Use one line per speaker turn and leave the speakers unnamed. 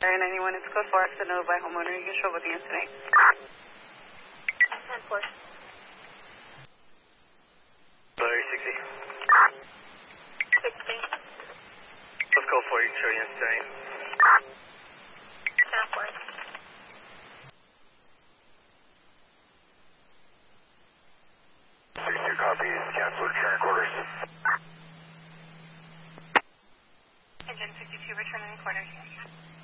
Area 91, it's code 4, accident noted by homeowner. You can show what the incident.
10-4.
Area 60.
60.
Let's go for you, show you incident.
10-4.
Copy, cancel return quarters.
Engine 52, returning quarters.